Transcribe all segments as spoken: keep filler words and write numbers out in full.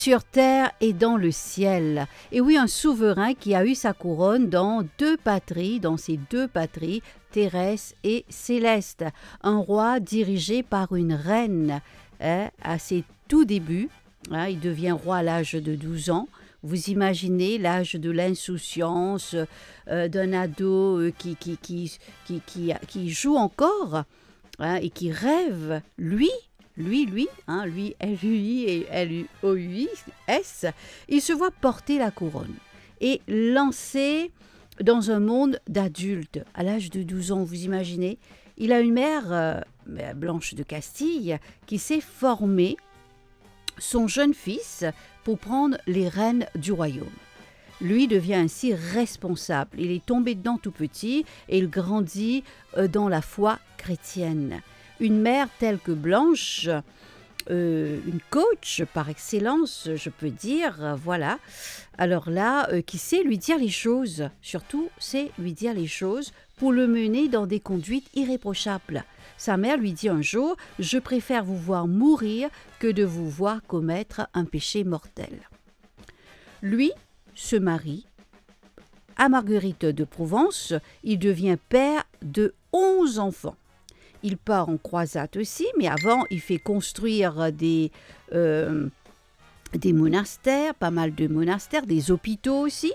sur terre et dans le ciel. Et oui, un souverain qui a eu sa couronne dans deux patries, dans ces deux patries, terrestres et célestes. Un roi dirigé par une reine hein, à ses tout débuts. Hein, il devient roi à l'âge de douze ans. Vous imaginez l'âge de l'insouciance euh, d'un ado euh, qui, qui, qui, qui, qui, qui joue encore hein, et qui rêve, lui, lui, lui, hein, lui, L U I et L U O U I S, il se voit porter la couronne et lancer dans un monde d'adultes. À l'âge de douze ans, vous imaginez, il a une mère, euh, Blanche de Castille, qui s'est formée son jeune fils pour prendre les rênes du royaume. Lui devient ainsi responsable. Il est tombé dedans tout petit et il grandit dans la foi chrétienne. Une mère telle que Blanche, euh, une coach par excellence, je peux dire, voilà. Alors là, euh, qui sait lui dire les choses, surtout sait lui dire les choses pour le mener dans des conduites irréprochables. Sa mère lui dit un jour « Je préfère vous voir mourir que de vous voir commettre un péché mortel. » Lui se marie à Marguerite de Provence. Il devient père de onze enfants. Il part en croisade aussi, mais avant, il fait construire des, euh, des monastères, pas mal de monastères, des hôpitaux aussi.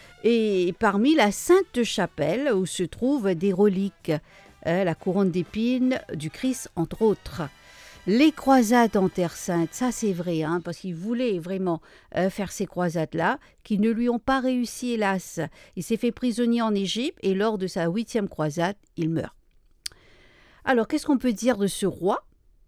Et parmi la Sainte Chapelle, où se trouvent des reliques, euh, la couronne d'épines du Christ, entre autres. Les croisades en Terre Sainte, ça c'est vrai, hein, parce qu'il voulait vraiment euh, faire ces croisades-là, qui ne lui ont pas réussi, hélas. Il s'est fait prisonnier en Égypte et lors de sa huitième croisade, il meurt. Alors, qu'est-ce qu'on peut dire de ce roi,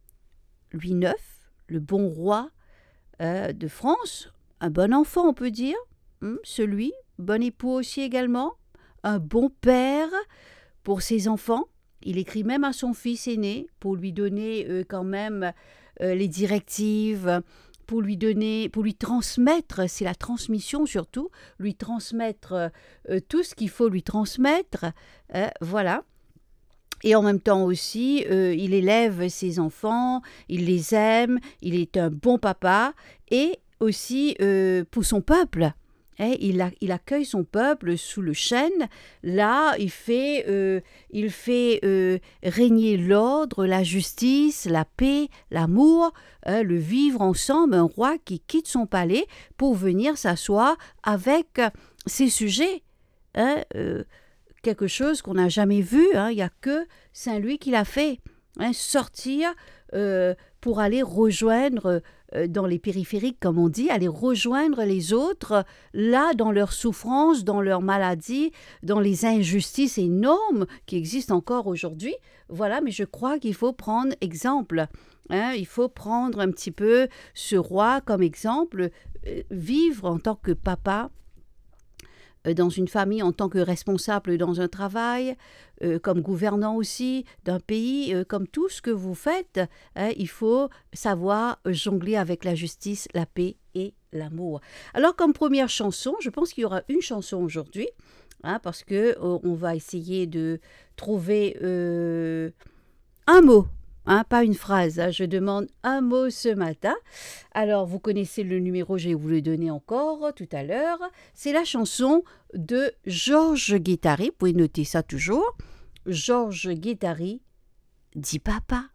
Louis neuf, le bon roi euh, de France, un bon enfant, on peut dire, hum, celui, bon époux aussi également, un bon père pour ses enfants. Il écrit même à son fils aîné pour lui donner euh, quand même euh, les directives, pour lui donner, pour lui transmettre, c'est la transmission surtout, lui transmettre euh, tout ce qu'il faut lui transmettre, euh, voilà. Et en même temps aussi, euh, il élève ses enfants, il les aime, il est un bon papa et aussi euh, pour son peuple. Eh, il, a, il accueille son peuple sous le chêne. Là, il fait, euh, il fait euh, régner l'ordre, la justice, la paix, l'amour, euh, le vivre ensemble. Un roi qui quitte son palais pour venir s'asseoir avec ses sujets. Hein, euh, quelque chose qu'on n'a jamais vu. Hein, il n'y a que Saint-Louis qui l'a fait. Hein, sortir euh, pour aller rejoindre euh, dans les périphériques, comme on dit, aller rejoindre les autres, là, dans leurs souffrances, dans leurs maladies, dans les injustices énormes qui existent encore aujourd'hui. Voilà, mais je crois qu'il faut prendre exemple. Hein, il faut prendre un petit peu ce roi comme exemple, euh, vivre en tant que papa, dans une famille, en tant que responsable dans un travail, euh, comme gouvernant aussi d'un pays, euh, comme tout ce que vous faites, hein, il faut savoir jongler avec la justice, la paix et l'amour. Alors, comme première chanson, je pense qu'il y aura une chanson aujourd'hui, hein, parce que euh, on va essayer de trouver euh, un mot. Hein, pas une phrase, hein, je demande un mot ce matin. Alors, vous connaissez le numéro, je vais vous le donner encore tout à l'heure. C'est la chanson de Georges Guettari, vous pouvez noter ça toujours. Georges Guettari, dit papa.